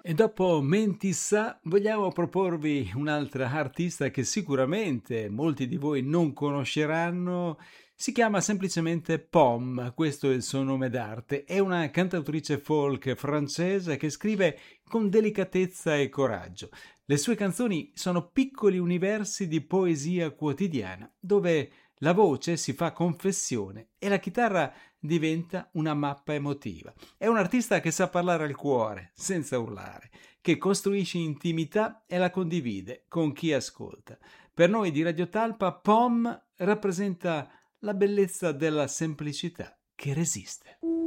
E dopo Mentissa vogliamo proporvi un'altra artista che sicuramente molti di voi non conosceranno. Si chiama semplicemente Pom, questo è il suo nome d'arte. È una cantautrice folk francese che scrive con delicatezza e coraggio. Le sue canzoni sono piccoli universi di poesia quotidiana, dove la voce si fa confessione e la chitarra diventa una mappa emotiva. È un artista che sa parlare al cuore, senza urlare, che costruisce intimità e la condivide con chi ascolta. Per noi di Radio Talpa, Pom rappresenta la bellezza della semplicità che resiste.